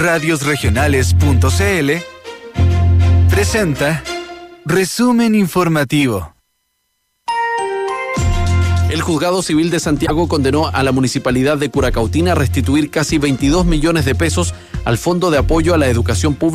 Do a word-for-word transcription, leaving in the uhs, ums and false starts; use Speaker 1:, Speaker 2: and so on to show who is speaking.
Speaker 1: radios regionales punto c l presenta Resumen Informativo.
Speaker 2: El Juzgado Civil de Santiago condenó a la Municipalidad de Curacautín a restituir casi veintidós millones de pesos al Fondo de Apoyo a la Educación Pública